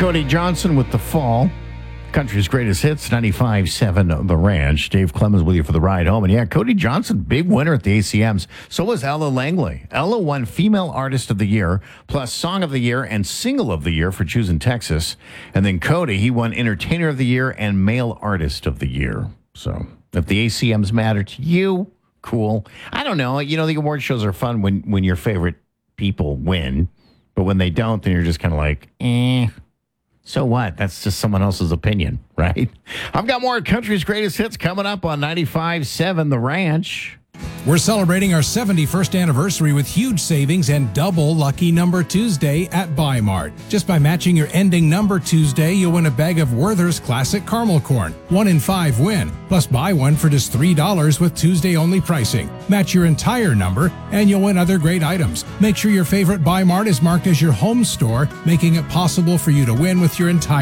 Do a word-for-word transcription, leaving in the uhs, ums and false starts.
Cody Johnson with The Fall. Country's greatest hits, ninety-five seven The Ranch. Dave Clemens with you for the ride home. And yeah, Cody Johnson, big winner at the A C Ms. So was Ella Langley. Ella won Female Artist of the Year, plus Song of the Year and Single of the Year for Choosing Texas. And then Cody, he won Entertainer of the Year and Male Artist of the Year. So if the A C Ms matter to you, cool. I don't know. You know, the award shows are fun when, when your favorite people win. But when they don't, then you're just kind of like, eh. So what? That's just someone else's opinion, right? I've got more Country's Greatest Hits coming up on ninety-five seven The Ranch. We're celebrating our seventy-first anniversary with huge savings and double Lucky Number Tuesday at Buy Mart. Just by matching your ending number Tuesday, you'll win a bag of Werther's Classic Caramel Corn. One in five win. Plus buy one for just three dollars with Tuesday-only pricing. Match your entire number, and you'll win other great items. Make sure your favorite Buy Mart is marked as your home store, making it possible for you to win with your entire